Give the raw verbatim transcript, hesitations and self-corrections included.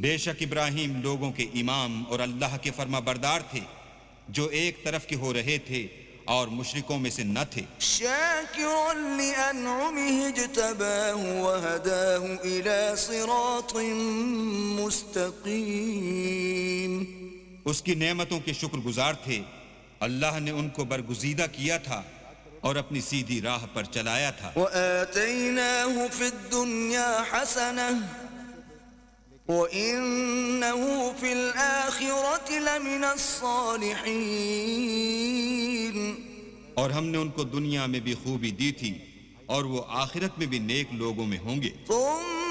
बेशक इब्राहिम लोगों के इमाम और अल्लाह के फर्माबरदार थे जो एक तरफ के हो रहे थे और मुशरिकों में से न थे। शाकिरन लिअनउमिहि इज्तबाहु वहदाहु इला सिरातिन मुस्तकीम। उसकी नेमतों के शुक्रगुजार थे। अल्लाह ने उनको बरगुजीदा किया था और अपनी सीधी राह पर चलाया था। वआतैनाहु फिद्दुन्या हसनह वइन्नहु फिल आखिरति लमिनस्सालिहीन। और हमने उनको दुनिया में भी खूबी दी थी और वो आखिरत में भी नेक लोगों में होंगे।